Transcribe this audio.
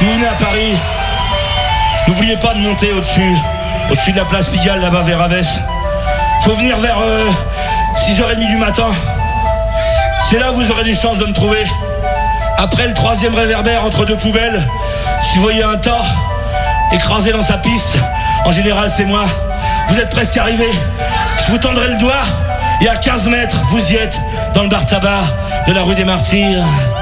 vous venez à Paris, n'oubliez pas de monter au-dessus de la place Pigalle, là-bas vers Avès. Faut venir vers 6h30 du matin. C'est là où vous aurez des chances de me trouver. Après le 3e réverbère entre 2 poubelles, si vous voyez un tas écrasé dans sa piste, en général c'est moi. Vous êtes presque arrivé. Je vous tendrai le doigt et à 15 mètres, vous y êtes, dans le bar tabac de la rue des Martyrs.